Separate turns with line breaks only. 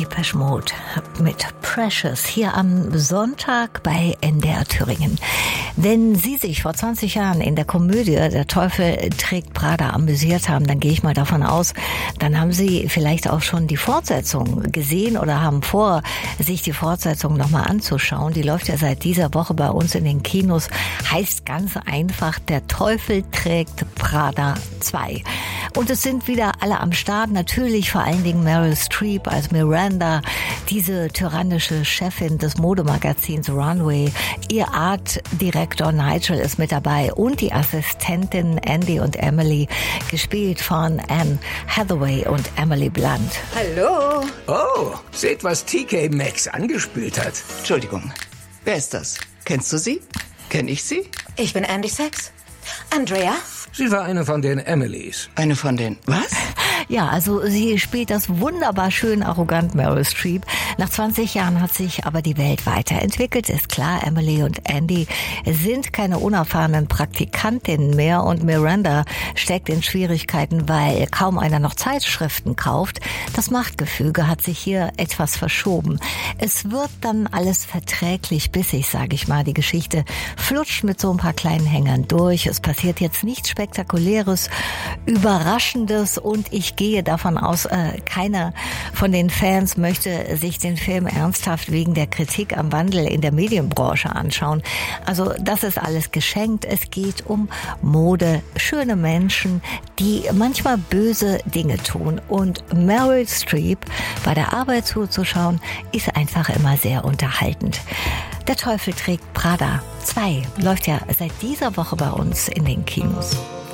Depeche Mode mit Precious hier am Sonntag bei NDR Thüringen. Wenn Sie sich vor 20 Jahren in der Komödie Der Teufel trägt Prada amüsiert haben, dann gehe ich mal davon aus, dann haben Sie vielleicht auch schon die Fortsetzung gesehen oder haben vor, sich die Fortsetzung nochmal anzuschauen. Die läuft ja seit dieser Woche bei uns in den Kinos. Heißt ganz einfach, Der Teufel trägt Prada 2. Und es sind wieder alle am Start. Natürlich vor allen Dingen Meryl Streep als Miranda, diese tyrannische Chefin des Modemagazins Runway. Ihr Artdirektor Nigel ist mit dabei und die Assistentinnen Andy und Emily, gespielt von Anne Hathaway und Emily Blunt.
Hallo.
Oh, seht, was TK Maxx angespült hat.
Entschuldigung, wer ist das? Kennst du sie? Kenn ich sie?
Ich bin Andy Sachs. Andrea?
Sie war eine von den Emilys.
Eine von den... Was?
Ja, also sie spielt das wunderbar schön arrogant Meryl Streep. Nach 20 Jahren hat sich aber die Welt weiterentwickelt. Ist klar, Emily und Andy sind keine unerfahrenen Praktikantinnen mehr und Miranda steckt in Schwierigkeiten, weil kaum einer noch Zeitschriften kauft. Das Machtgefüge hat sich hier etwas verschoben. Es wird dann alles verträglich bissig, sage ich mal. Die Geschichte flutscht mit so ein paar kleinen Hängern durch. Es passiert jetzt nichts Spektakuläres, Überraschendes und ich gehe davon aus, keiner von den Fans möchte sich den Film ernsthaft wegen der Kritik am Wandel in der Medienbranche anschauen. Also das ist alles geschenkt. Es geht um Mode, schöne Menschen, die manchmal böse Dinge tun. Und Meryl Streep bei der Arbeit zuzuschauen, ist einfach immer sehr unterhaltend. Der Teufel trägt Prada 2 läuft ja seit dieser Woche bei uns in den Kinos.